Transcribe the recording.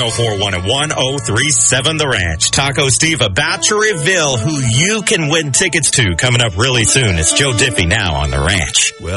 704-1 and 1037 The Ranch. Taco Steve about to reveal who you can win tickets to coming up really soon. It's Joe Diffie now on The Ranch. Well,